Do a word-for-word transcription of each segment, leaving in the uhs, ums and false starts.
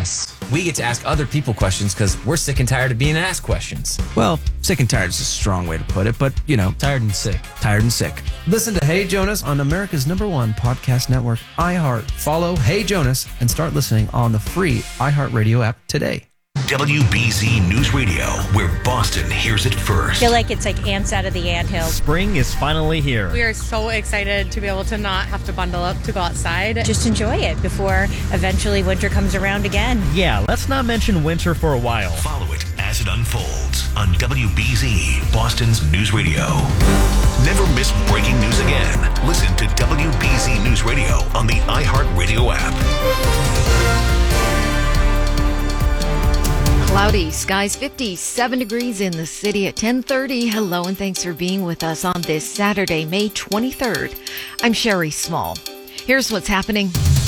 us. We get to ask other people questions because we're sick and tired of being asked questions. Well, sick and tired is a strong way to put it, but, you know. Tired and sick. Tired and sick. Listen to Hey Jonas on America's number one podcast network, iHeart. Follow Hey Jonas and start listening on the free iHeartRadio app today. W B Z News Radio, where Boston hears it first. I feel like it's like ants out of the anthill. Spring is finally here. We are so excited to be able to not have to bundle up to go outside. Just enjoy it before eventually winter comes around again. Yeah, let's not mention winter for a while. Follow it as it unfolds on W B Z, Boston's News Radio. Never miss breaking news again. Listen to W B Z News Radio on the iHeartRadio app. Cloudy, skies fifty-seven degrees in the city at ten thirty. Hello and thanks for being with us on this Saturday, May twenty-third. I'm Sherry Small. Here's what's happening.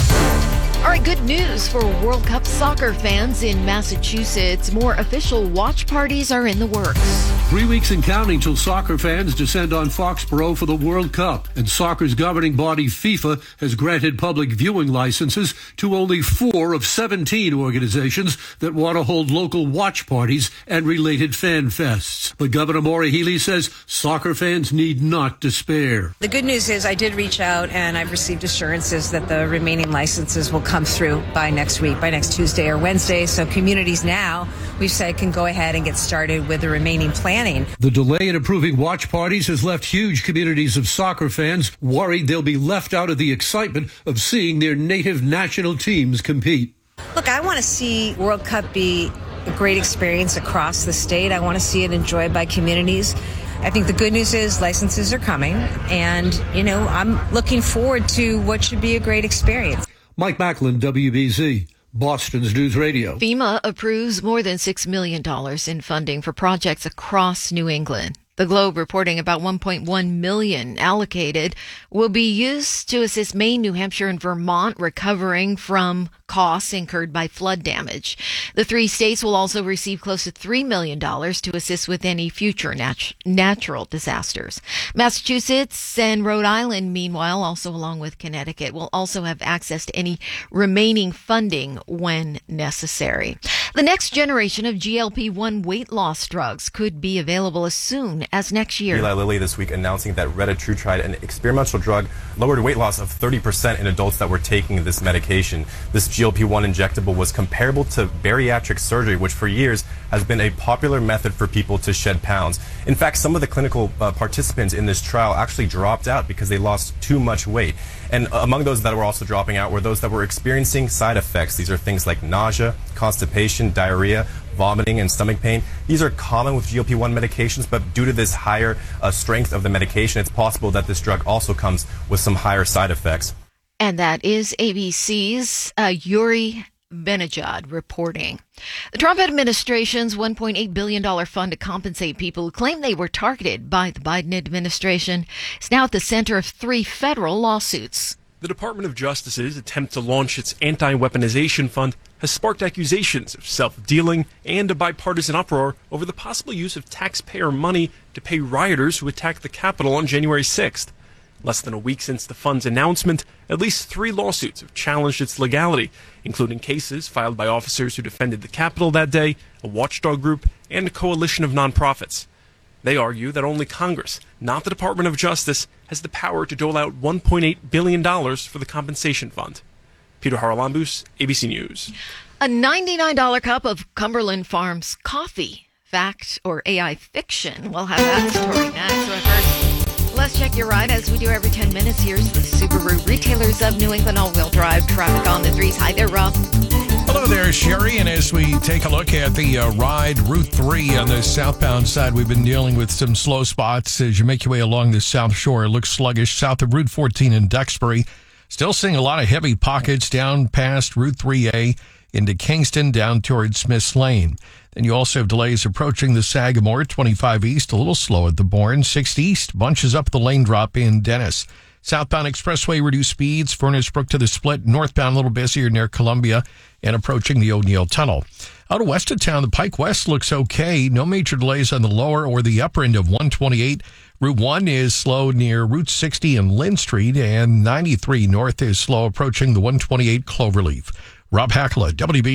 All right, good news for World Cup soccer fans in Massachusetts. More official watch parties are in the works. Three weeks and counting till soccer fans descend on Foxborough for the World Cup. And soccer's governing body, FIFA, has granted public viewing licenses to only four of seventeen organizations that want to hold local watch parties and related fan fests. But Governor Maura Healey says soccer fans need not despair. The good news is I did reach out and I've received assurances that the remaining licenses will come through by next week, by next Tuesday or Wednesday. So communities now, we've said, can go ahead and get started with the remaining planning. The delay in approving watch parties has left huge communities of soccer fans worried they'll be left out of the excitement of seeing their native national teams compete. Look, I want to see World Cup be a great experience across the state. I want to see it enjoyed by communities. I think the good news is licenses are coming, and, you know, I'm looking forward to what should be a great experience. Mike Macklin, W B Z, Boston's News Radio. FEMA approves more than six million dollars in funding for projects across New England. The Globe reporting about one point one million dollars allocated will be used to assist Maine, New Hampshire, and Vermont recovering from costs incurred by flood damage. The three states will also receive close to three million dollars to assist with any future nat- natural disasters. Massachusetts and Rhode Island, meanwhile, also along with Connecticut, will also have access to any remaining funding when necessary. The next generation of G L P one weight loss drugs could be available as soon as next year. Eli Lilly this week announcing that retatrutide, an experimental drug, lowered weight loss of thirty percent in adults that were taking this medication. This G L P one injectable was comparable to bariatric surgery, which for years has been a popular method for people to shed pounds. In fact, some of the clinical uh, participants in this trial actually dropped out because they lost too much weight. And among those that were also dropping out were those that were experiencing side effects. These are things like nausea, constipation, diarrhea, vomiting, and stomach pain. These are common with G L P one medications, but due to this higher uh, strength of the medication, it's possible that this drug also comes with some higher side effects. And that is A B C's uh, Yuri Benajad reporting. The Trump administration's one point eight billion dollars fund to compensate people who claim they were targeted by the Biden administration is now at the center of three federal lawsuits. The Department of Justice's attempt to launch its anti-weaponization fund has sparked accusations of self-dealing and a bipartisan uproar over the possible use of taxpayer money to pay rioters who attacked the Capitol on January sixth. Less than a week since the fund's announcement, at least three lawsuits have challenged its legality, including cases filed by officers who defended the Capitol that day, a watchdog group, and a coalition of nonprofits. They argue that only Congress, not the Department of Justice, has the power to dole out one point eight billion dollars for the compensation fund. Peter Haralambous, A B C News. A ninety-nine dollars cup of Cumberland Farms coffee. Fact or A I fiction? We'll have that story next. But first, let's check your ride as we do every ten minutes. Here's the Subaru Retailers of New England all-wheel drive traffic on the threes. Hi there, Rob. Hello there, Sherry. And as we take a look at the uh, ride, Route three on the southbound side, we've been dealing with some slow spots as you make your way along the South Shore. It looks sluggish south of Route fourteen in Duxbury. Still seeing a lot of heavy pockets down past Route three A into Kingston down towards Smith's Lane. Then you also have delays approaching the Sagamore, twenty-five east, a little slow at the Bourne, sixty east, bunches up the lane drop in Dennis. Southbound expressway, reduced speeds, Furnace Brook to the split, northbound a little busier near Columbia and approaching the O'Neill Tunnel. Out of west of town, the Pike West looks okay. No major delays on the lower or the upper end of one twenty-eight. Route one is slow near Route sixty and Lynn Street, and ninety-three north is slow approaching the one twenty-eight Cloverleaf. Rob Hackla, W B Z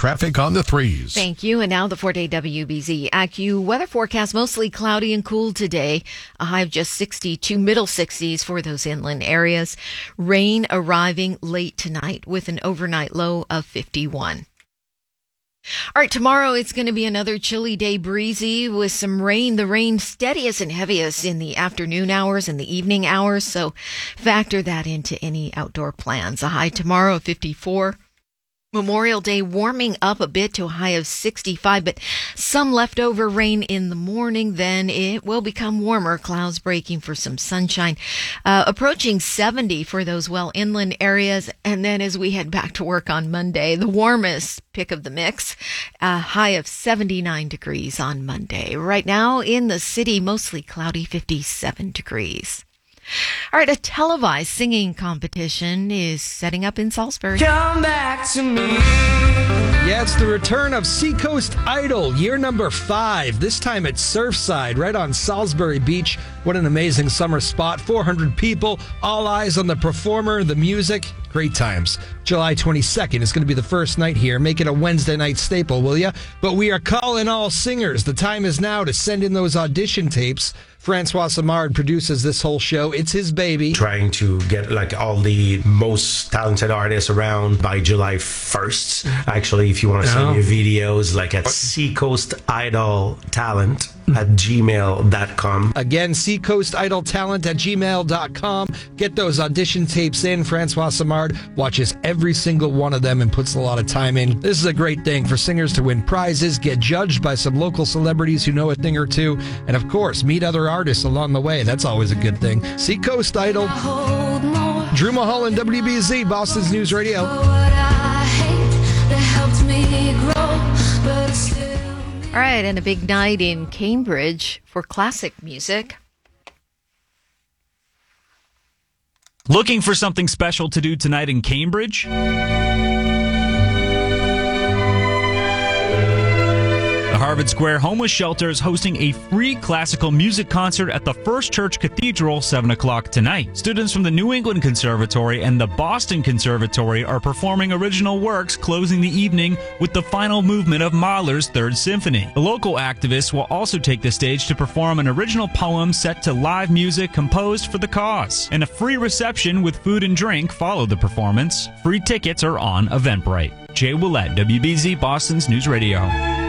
traffic on the threes. Thank you. And now the four-day W B Z AccuWeather weather forecast, mostly cloudy and cool today. A high of just sixty-two, middle sixties for those inland areas. Rain arriving late tonight with an overnight low of fifty-one. All right, tomorrow it's going to be another chilly day, breezy with some rain. The rain steadiest and heaviest in the afternoon hours and the evening hours, so factor that into any outdoor plans. A high tomorrow of fifty-four. Memorial Day warming up a bit to a high of sixty-five, but some leftover rain in the morning. Then it will become warmer, clouds breaking for some sunshine, uh, approaching seventy for those well inland areas. And then as we head back to work on Monday, the warmest pick of the mix, a high of seventy-nine degrees on Monday. Right now in the city, mostly cloudy, fifty-seven degrees. All right, a televised singing competition is setting up in Salisbury. Come back to me. Yeah, it's the return of Seacoast Idol, year number five. This time at Surfside, right on Salisbury Beach. What an amazing summer spot. four hundred people, all eyes on the performer, the music. Great times. July twenty-second is going to be the first night here. Make it a Wednesday night staple, will ya? But we are calling all singers. The time is now to send in those audition tapes. Francois Samard produces this whole show. It's his baby. Trying to get like all the most talented artists around by July first. Actually, if you want to send Oh. your videos, like at Seacoast Idol Talent at gmail dot com. Again, Seacoast Idol Talent at gmail dot com. Get those audition tapes in. Francois Samard watches every single one of them and puts a lot of time in. This is a great thing for singers to win prizes, get judged by some local celebrities who know a thing or two, and of course, meet other artists along the way. That's always a good thing. Seacoast Idol. Drew Mulholland, W B Z, Boston's News Radio. All right, and a big night in Cambridge for classic music. Looking for something special to do tonight in Cambridge? The Harvard Square Homeless Shelter is hosting a free classical music concert at the First Church Cathedral, seven o'clock tonight. Students from the New England Conservatory and the Boston Conservatory are performing original works, closing the evening with the final movement of Mahler's Third Symphony. The local activists will also take the stage to perform an original poem set to live music composed for the cause. And a free reception with food and drink followed the performance. Free tickets are on Eventbrite. Jay Willett, W B Z, Boston's News Radio.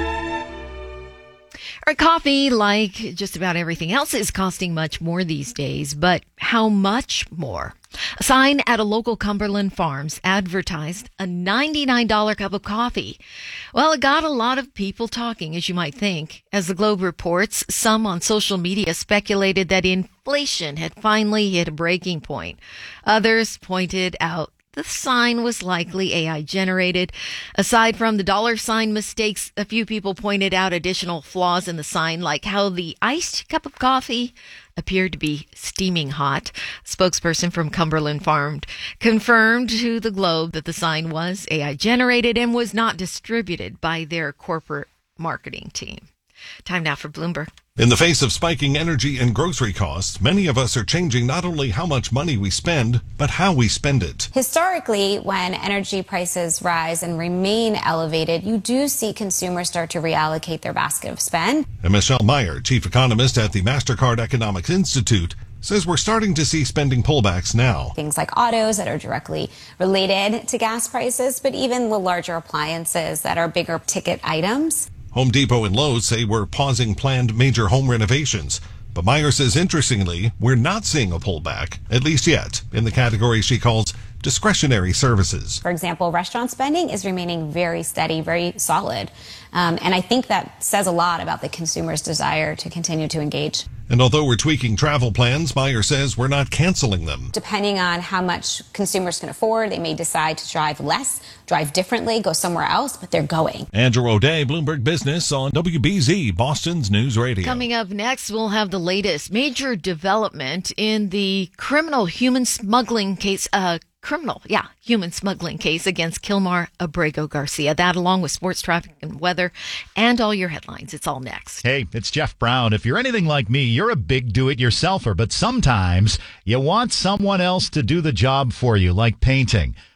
All right, coffee, like just about everything else, is costing much more these days, but how much more? A sign at a local Cumberland Farms advertised a ninety-nine dollars cup of coffee. Well, it got a lot of people talking, as you might think. As the Globe reports, some on social media speculated that inflation had finally hit a breaking point. Others pointed out the sign was likely A I generated. Aside from the dollar sign mistakes, a few people pointed out additional flaws in the sign, like how the iced cup of coffee appeared to be steaming hot. A spokesperson from Cumberland Farm confirmed to the Globe that the sign was A I generated and was not distributed by their corporate marketing team. Time now for Bloomberg. In the face of spiking energy and grocery costs, many of us are changing not only how much money we spend, but how we spend it. Historically, when energy prices rise and remain elevated, you do see consumers start to reallocate their basket of spend. And Michelle Meyer, chief economist at the MasterCard Economics Institute, says we're starting to see spending pullbacks now. Things like autos that are directly related to gas prices, but even the larger appliances that are bigger ticket items. Home Depot and Lowe's say we're pausing planned major home renovations. But Meyer says, interestingly, we're not seeing a pullback, at least yet, in the category she calls discretionary services. For example, restaurant spending is remaining very steady, very solid. Um, and I think that says a lot about the consumer's desire to continue to engage. And although we're tweaking travel plans, Meyer says we're not canceling them. Depending on how much consumers can afford, they may decide to drive less, drive differently, go somewhere else, but they're going. Andrew O'Day, Bloomberg Business on W B Z, Boston's News Radio. Coming up next, we'll have the latest major development in the criminal human smuggling case, uh, criminal, yeah, human smuggling case against Kilmar Abrego Garcia. That along with sports, traffic, and weather, and all your headlines. It's all next. Hey, it's Jeff Brown. If you're anything like me, you're a big do-it-yourselfer, but sometimes you want someone else to do the job for you, like painting.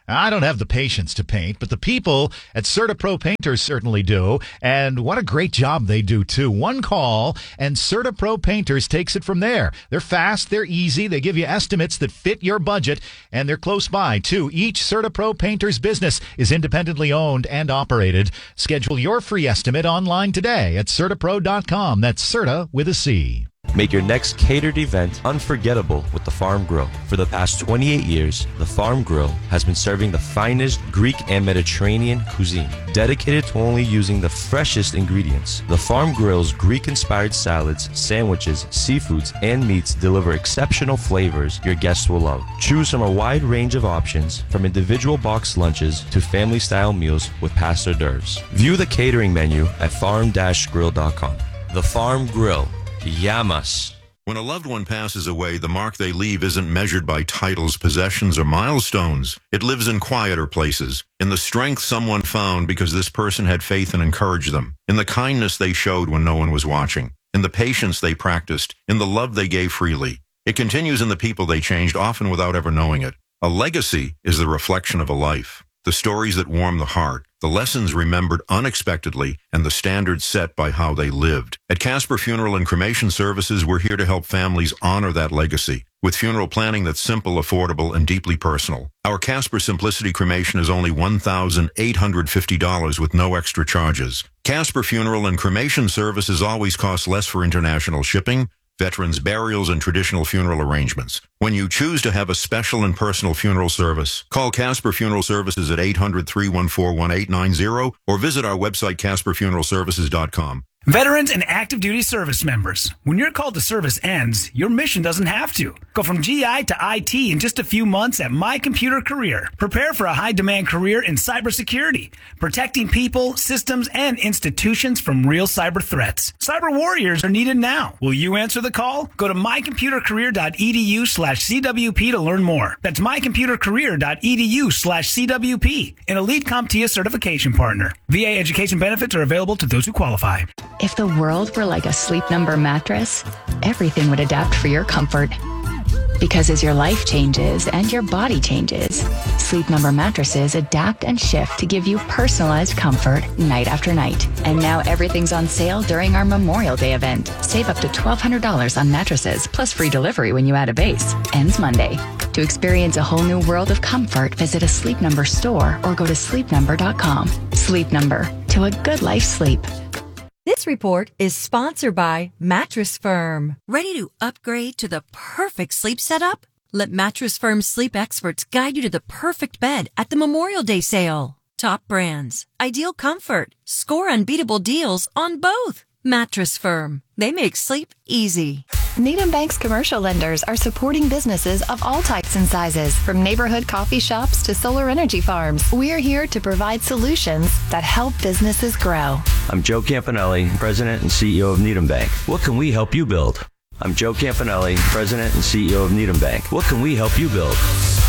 I don't have the patience to paint, but the people at CertaPro Painters certainly do. And what a great job they do, too. One call, and CertaPro Painters takes it from there. They're fast, they're easy, they give you estimates that fit your budget, and they're close by, too. Each CertaPro Painters business is independently owned and operated. Schedule your free estimate online today at Certapro dot com. That's Certa with a C. Make your next catered event unforgettable with the Farm Grill. For the past twenty-eight years, the Farm Grill has been serving the finest Greek and Mediterranean cuisine, dedicated to only using the freshest ingredients. The Farm Grill's Greek-inspired salads, sandwiches, seafoods, and meats deliver exceptional flavors your guests will love. Choose from a wide range of options, from individual box lunches to family-style meals with pasta hors d'oeuvres. View the catering menu at farm dash grill dot com. The Farm Grill. Yamas. When a loved one passes away, the mark they leave isn't measured by titles, possessions, or milestones. It lives in quieter places, in the strength someone found because this person had faith and encouraged them, in the kindness they showed when no one was watching, in the patience they practiced, in the love they gave freely. It continues in the people they changed, often without ever knowing it. A legacy is the reflection of a life. The stories that warm the heart, the lessons remembered unexpectedly, and the standards set by how they lived. At Casper Funeral and Cremation Services, we're here to help families honor that legacy with funeral planning that's simple, affordable, and deeply personal. Our Casper Simplicity Cremation is only one thousand eight hundred fifty dollars with no extra charges. Casper Funeral and Cremation Services always cost less for international shipping, veterans' burials, and traditional funeral arrangements. When you choose to have a special and personal funeral service, call Casper Funeral Services at eight hundred, three one four, one eight nine zero or visit our website, casper funeral services dot com. Veterans and active duty service members, when your call to service ends, your mission doesn't have to. Go from G I to I T in just a few months at My Computer Career. Prepare for a high-demand career in cybersecurity, protecting people, systems, and institutions from real cyber threats. Cyber warriors are needed now. Will you answer the call? Go to my computer career dot e d u slash c w p to learn more. That's my computer career dot e d u slash c w p, an elite CompTIA certification partner. V A education benefits are available to those who qualify. If the world were like a Sleep Number mattress, everything would adapt for your comfort. Because as your life changes and your body changes, Sleep Number mattresses adapt and shift to give you personalized comfort night after night. And now everything's on sale during our Memorial Day event. Save up to twelve hundred dollars on mattresses, plus free delivery when you add a base. Ends Monday. To experience a whole new world of comfort, visit a Sleep Number store or go to sleep number dot com. Sleep Number. To a good life sleep. This report is sponsored by Mattress Firm. Ready to upgrade to the perfect sleep setup? Let Mattress Firm's sleep experts guide you to the perfect bed at the Memorial Day sale. Top brands, ideal comfort, score unbeatable deals on both. Mattress Firm. They make sleep easy. Needham Bank's commercial lenders are supporting businesses of all types and sizes, from neighborhood coffee shops to solar energy farms. We're here to provide solutions that help businesses grow. I'm Joe Campanelli, President and C E O of Needham Bank. What can we help you build? I'm Joe Campanelli, President and C E O of Needham Bank. What can we help you build?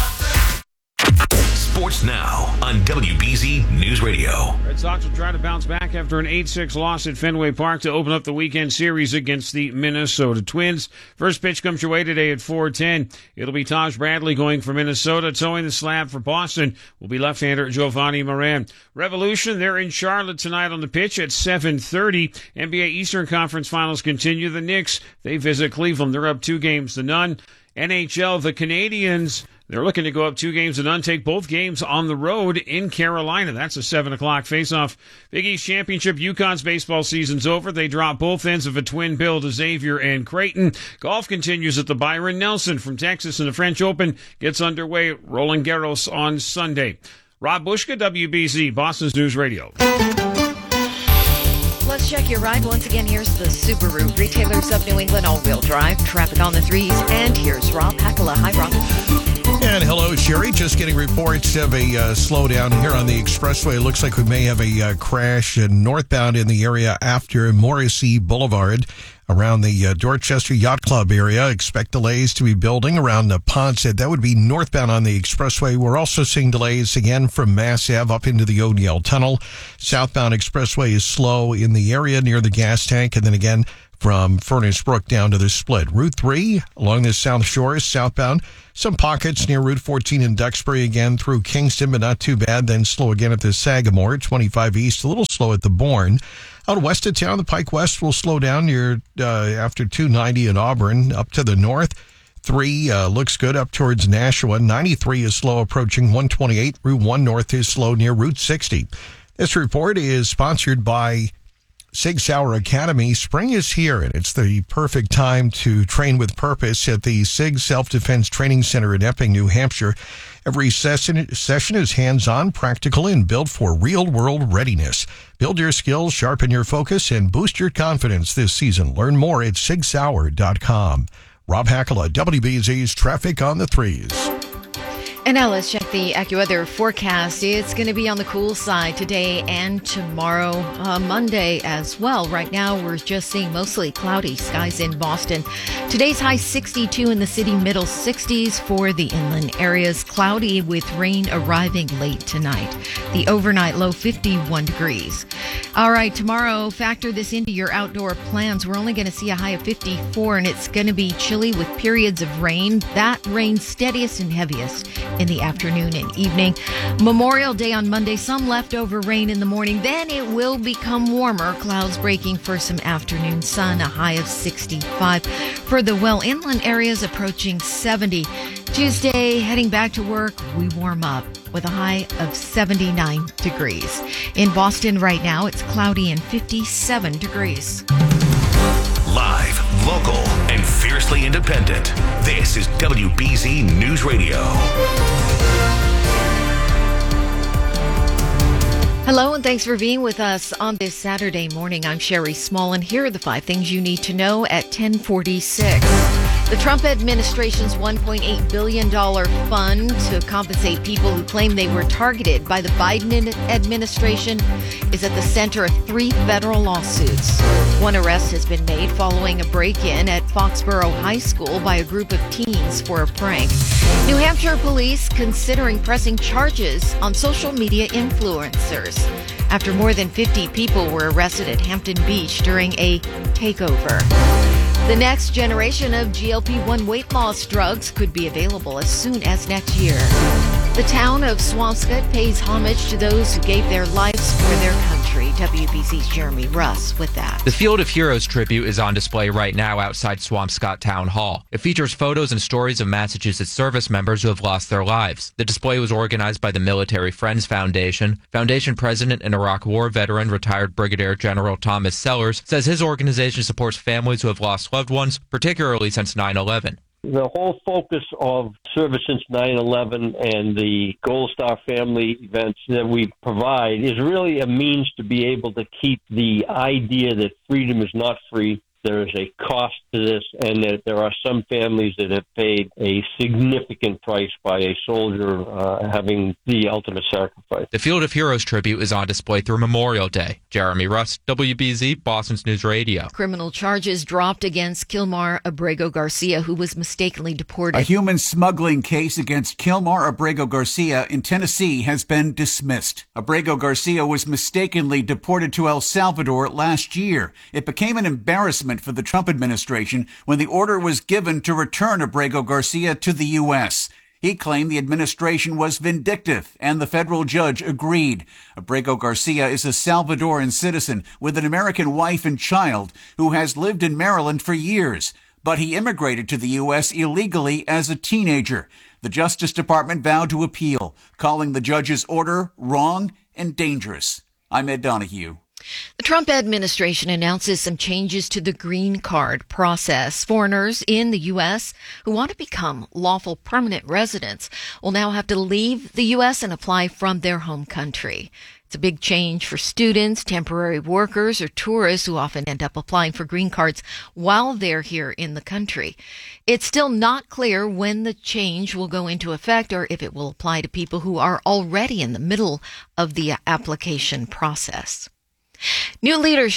Sports Now on W B Z News Radio. Red Sox will try to bounce back after an eight six loss at Fenway Park to open up the weekend series against the Minnesota Twins. First pitch comes your way today at four ten. It'll be Taj Bradley going for Minnesota. Towing the slab for Boston will be left-hander Giovanni Moran. Revolution, they're in Charlotte tonight on the pitch at seven thirty. N B A Eastern Conference Finals continue. The Knicks, they visit Cleveland. They're up two games to none. N H L, the Canadians, they're looking to go up two games to none, take both games on the road in Carolina. That's a seven o'clock faceoff. Big East Championship, UConn's baseball season's over. They drop both ends of a twin bill to Xavier and Creighton. Golf continues at the Byron Nelson from Texas, and the French Open gets underway. Roland Garros on Sunday. Rob Bushka, W B Z, Boston's News Radio. Let's check your ride. Once again, here's the Subaru Retailers of New England all-wheel drive. Traffic on the threes. And here's Rob Hakala. Hi, Rob. And hello, Sherry. Just getting reports of a uh, slowdown here on the expressway. It looks like we may have a uh, crash uh, northbound in the area after Morrissey Boulevard around the uh, Dorchester Yacht Club area. Expect delays to be building around the Ponset. That would be northbound on the expressway. We're also seeing delays again from Mass Ave up into the O'Neill Tunnel. Southbound expressway is slow in the area near the gas tank. And then again, from Furnace Brook down to the split. Route three along the South Shore, southbound. Some pockets near Route fourteen in Duxbury again through Kingston, but not too bad. Then slow again at the Sagamore. twenty-five East, a little slow at the Bourne. Out west of town, the Pike West will slow down near uh, after two ninety in Auburn. Up to the north, three uh, looks good up towards Nashua. ninety-three is slow approaching one twenty-eight. Route one north is slow near Route sixty. This report is sponsored by Sig Sauer Academy. Spring is here, and it's the perfect time to train with purpose at the Sig Self-Defense Training Center in Epping, New Hampshire. Every session, session is hands-on, practical, and built for real-world readiness. Build your skills, sharpen your focus, and boost your confidence this season. Learn more at sig sauer dot com. Rob Hackala, W B Z's Traffic on the Threes. And now let's check the AccuWeather forecast. It's going to be on the cool side today and tomorrow, uh, Monday as well. Right now, we're just seeing mostly cloudy skies in Boston. Today's high sixty-two in the city, middle sixties for the inland areas. Cloudy with rain arriving late tonight. The overnight low fifty-one degrees. All right, tomorrow, factor this into your outdoor plans. We're only going to see a high of fifty-four, and it's going to be chilly with periods of rain. That rain steadiest and heaviest in the afternoon and evening. Memorial Day on Monday, some leftover rain in the morning. Then it will become warmer. Clouds breaking for some afternoon sun, a high of sixty-five. For the well inland areas, approaching seventy. Tuesday, heading back to work, we warm up with a high of seventy-nine degrees. In Boston right now, it's cloudy and fifty-seven degrees. Live, local, and fiercely independent. This is W B Z News Radio. Hello, and thanks for being with us on this Saturday morning. I'm Sherry Small, and here are the five things you need to know at ten forty-six. The Trump administration's one point eight billion dollars fund to compensate people who claim they were targeted by the Biden administration is at the center of three federal lawsuits. One arrest has been made following a break-in at Foxborough High School by a group of teens for a prank. New Hampshire police considering pressing charges on social media influencers after more than fifty people were arrested at Hampton Beach during a takeover. The next generation of G L P one weight loss drugs could be available as soon as next year. The town of Swampscott pays homage to those who gave their lives for their country. W B C's Jeremy Russ with that. The Field of Heroes tribute is on display right now outside Swampscott Town Hall. It features photos and stories of Massachusetts service members who have lost their lives. The display was organized by the Military Friends Foundation. Foundation president and Iraq War veteran, retired Brigadier General Thomas Sellers, says his organization supports families who have lost loved ones, particularly since nine eleven. The whole focus of Service Since nine eleven and the Gold Star family events that we provide is really a means to be able to keep the idea that freedom is not free. There is a cost to this, and that there are some families that have paid a significant price by a soldier uh, having the ultimate sacrifice. The Field of Heroes tribute is on display through Memorial Day. Jeremy Russ, W B Z, Boston's News Radio. Criminal charges dropped against Kilmar Abrego Garcia, who was mistakenly deported. A human smuggling case against Kilmar Abrego Garcia in Tennessee has been dismissed. Abrego Garcia was mistakenly deported to El Salvador last year. It became an embarrassment for the Trump administration when the order was given to return Abrego Garcia to the U S. He claimed the administration was vindictive, and the federal judge agreed. Abrego Garcia is a Salvadoran citizen with an American wife and child who has lived in Maryland for years, but he immigrated to the U S illegally as a teenager. The Justice Department vowed to appeal, calling the judge's order wrong and dangerous. I'm Ed Donahue. The Trump administration announces some changes to the green card process. Foreigners in the U S who want to become lawful permanent residents will now have to leave the U S and apply from their home country. It's a big change for students, temporary workers, or tourists who often end up applying for green cards while they're here in the country. It's still not clear when the change will go into effect or if it will apply to people who are already in the middle of the application process. New leadership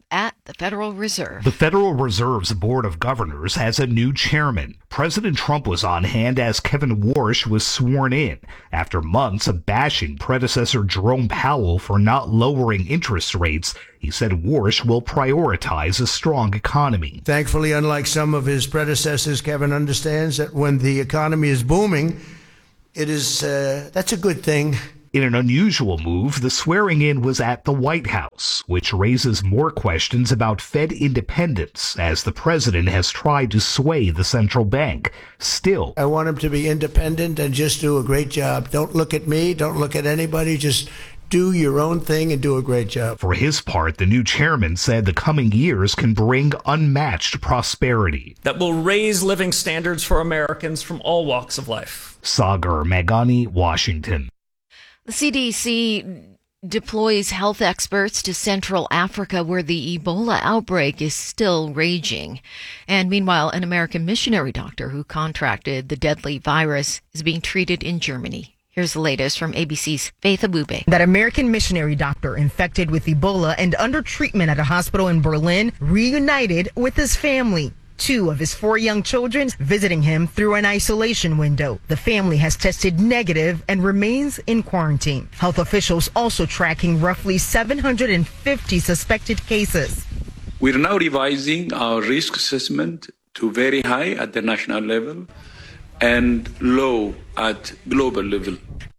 at the Federal Reserve. The Federal Reserve's Board of Governors has a new chairman. President Trump was on hand as Kevin Warsh was sworn in after months of bashing predecessor Jerome Powell for not lowering interest rates. He said Warsh will prioritize a strong economy. Thankfully, unlike some of his predecessors, Kevin understands that when the economy is booming, it is uh, that's a good thing. In an unusual move, the swearing-in was at the White House, which raises more questions about Fed independence as the president has tried to sway the central bank. Still, I want him to be independent and just do a great job. Don't look at me. Don't look at anybody. Just do your own thing and do a great job. For his part, the new chairman said the coming years can bring unmatched prosperity that will raise living standards for Americans from all walks of life. Sagar Meghani, Washington. The C D C deploys health experts to Central Africa, where the Ebola outbreak is still raging. And meanwhile, an American missionary doctor who contracted the deadly virus is being treated in Germany. Here's the latest from A B C's Faith Abube. That American missionary doctor infected with Ebola and under treatment at a hospital in Berlin reunited with his family. Two of his four young children visiting him through an isolation window. The family has tested negative and remains in quarantine. Health officials also tracking roughly seven hundred fifty suspected cases. We're now revising our risk assessment to very high at the national level and low at global level.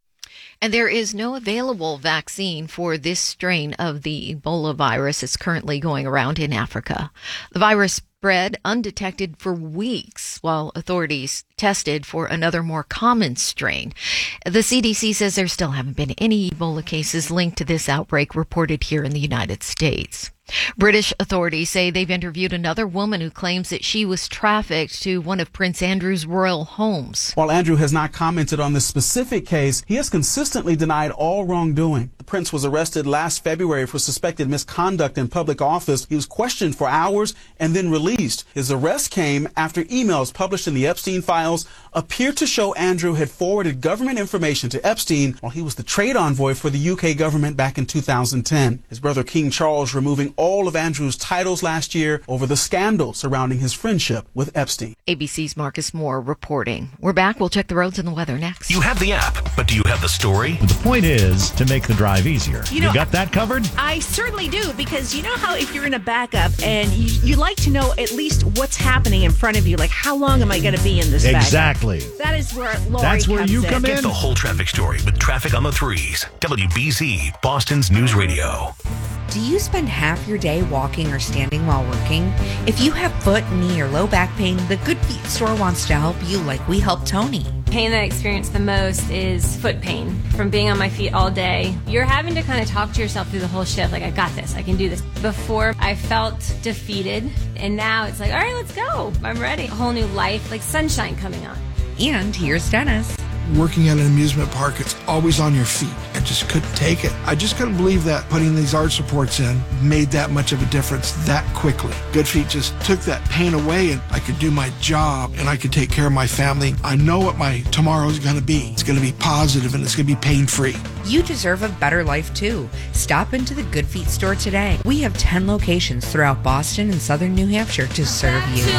And there is no available vaccine for this strain of the Ebola virus that's currently going around in Africa. The virus spread undetected for weeks while authorities tested for another more common strain. The C D C says there still haven't been any Ebola cases linked to this outbreak reported here in the United States. British authorities say they've interviewed another woman who claims that she was trafficked to one of Prince Andrew's royal homes. While Andrew has not commented on this specific case, he has consistently denied all wrongdoing. The prince was arrested last February for suspected misconduct in public office. He was questioned for hours and then released. His arrest came after emails published in the Epstein files appeared to show Andrew had forwarded government information to Epstein while he was the trade envoy for the U K government back in two thousand ten. His brother King Charles removing all of Andrew's titles last year over the scandal surrounding his friendship with Epstein. A B C's Marcus Moore reporting. We're back. We'll check the roads and the weather next. You have the app, but do you have the story? The point is to make the drive easier. You know, you got that covered? I certainly do, because you know how if you're in a backup and you, you like to know at least what's happening in front of you, like how long am I going to be in this backup? Exactly. That is where Lori That's where comes you come in. Get the whole traffic story with Traffic on the Threes. W B Z, Boston's News Radio. Do you spend half your day walking or standing while working? If you have foot, knee, or low back pain, the Good Feet store wants to help you like we helped Tony. Pain that I experience the most is foot pain from being on my feet all day. You're having to kind of talk to yourself through the whole shift, like, I got this, I can do this. Before, I felt defeated, and now it's like, all right, let's go. I'm ready. A whole new life, like sunshine coming on. And here's Dennis. Working at an amusement park, it's always on your feet. I just couldn't take it. I just couldn't believe that putting these arch supports in made that much of a difference that quickly. Good Feet just took that pain away, and I could do my job and I could take care of my family. I know what my tomorrow is going to be. It's going to be positive and it's going to be pain-free. You deserve a better life too. Stop into the Good Feet store today. We have ten locations throughout Boston and southern New Hampshire to serve you.